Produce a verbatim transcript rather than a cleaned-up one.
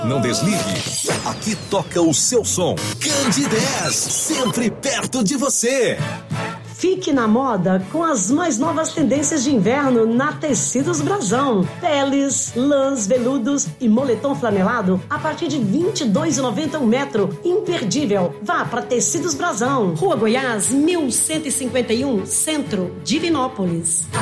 Não desligue, aqui toca o seu som. Candidez, sempre perto de você. Fique na moda com as mais novas tendências de inverno na Tecidos Brasão. Peles, lãs, veludos e moletom flanelado a partir de vinte e dois reais e noventa centavos um metro. Imperdível. Vá para Tecidos Brasão. Rua Goiás, mil cento e cinquenta e um, Centro, Divinópolis.